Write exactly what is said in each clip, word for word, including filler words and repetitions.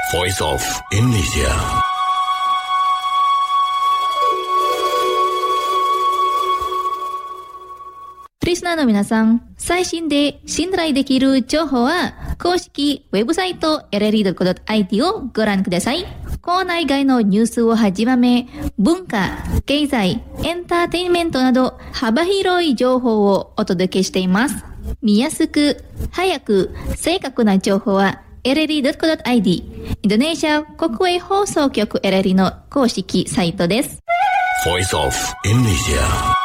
Voice of Indonesia。 リスナーの皆さん、最新で信頼できる情報は公式ウェブサイト エルエルイードットコムドットアイティー をご覧ください。校内外のニュースをはじめ、文化、経済、エンターテインメントなど幅広い情報をお届けしています。見やすく、早く、正確な情報は エルエルイードットコムドットアイディー、インドネシア国営放送局 エルエルイー の公式サイトです。 Voice of Indonesia。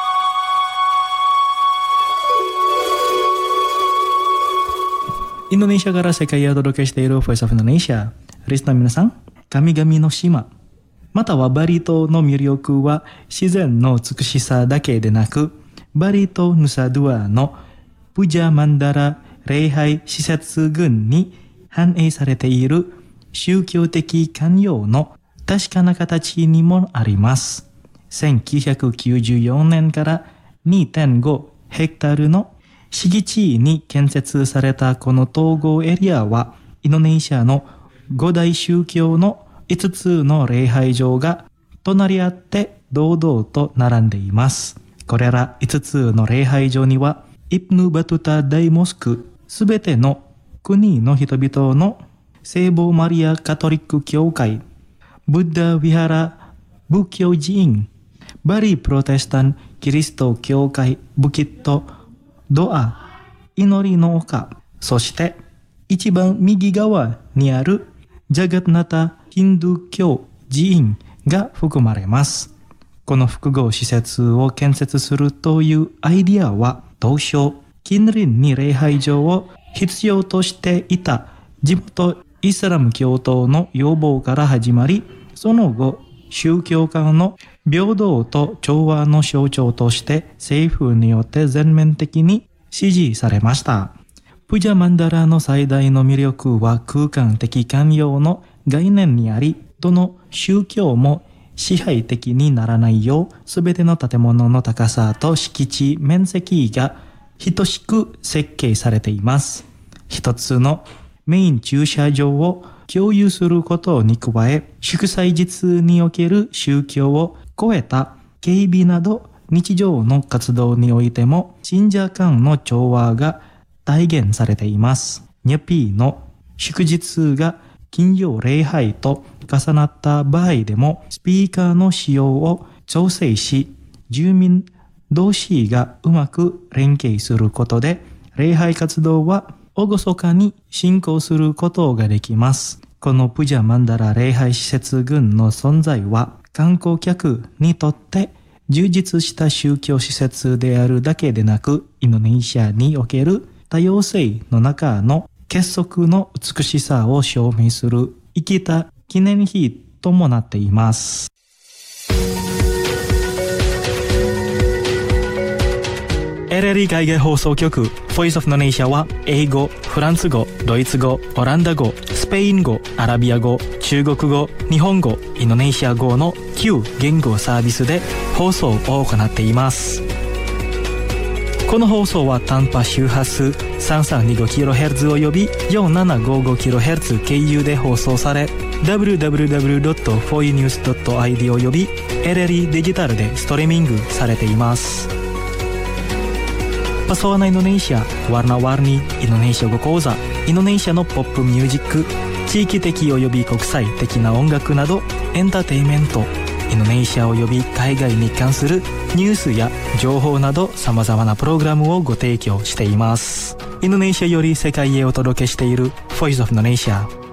インドネシアから世界へお届けしている Voice of Indonesia。リスナーの皆さん、神々の島、またはバリ島の魅力は自然の美しさだけでなく、バリ島ヌサドゥアのプジャマンダラ礼拝施設群に反映されている宗教的寛容の確かな形にもあります。せんきゅうひゃくきゅうじゅうよねんから にてんご ヘクタールの敷地に建設されたこの統合エリアは、インドネシアの五大宗教のいつつの礼拝場が隣り合って堂々と並んでいます。これらいつつの礼拝場には、イプヌ・バトゥタ大モスク、すべての国の人々の聖母マリアカトリック教会、ブッダ・ヴィハラ仏教寺院、バリプロテスタンキリスト教会ブキットドア、祈りの丘、そして一番右側にあるジャガッナタ・ヒンドゥー教寺院が含まれます。この複合施設を建設するというアイディアは、当初近隣に礼拝場を必要としていた地元イスラム教徒の要望から始まり、その後宗教間の平等と調和の象徴として政府によって全面的に支持されました。プジャマンダラの最大の魅力は空間的寛容の概念にあり、どの宗教も支配的にならないよう、すべての建物の高さと敷地面積が等しく設計されています。一つのメイン駐車場を共有することに加え、祝祭日における宗教を超えた警備など日常の活動においても信者間の調和が体現されています。ニャピーの祝日が金曜礼拝と重なった場合でも、スピーカーの使用を調整し、住民同士がうまく連携することで、礼拝活動は厳かに進行することができます。このプジャマンダラ礼拝施設群の存在は、観光客にとって充実した宗教施設であるだけでなく、インドネシアにおける多様性の中の結束の美しさを証明する生きた記念碑ともなっています。エルエルイー 海外放送局 Voice of Indonesia は英語、フランス語、ドイツ語、オランダ語、スペイン語、アラビア語、中国語、日本語、インドネシア語のきゅう言語サービスで放送を行っています。この放送は短波周波数 さんさんにごキロヘルツ および よんななごごキロヘルツ 経由で放送され、ダブリューダブリューダブリュードットフォーユーニュースドットアイディー および エルエルイー デジタルでストリーミングされています。Pesona Indonesia, warna-warni Indonesia語講座、インドネシアのポップミュージック、地域的および国際的な音楽など、エンターテインメント、インドネシアおよび海外に関するニュースや情報など様々なプログラムをご提供しています。インドネシアより世界へお届けしている Voice of Indonesia。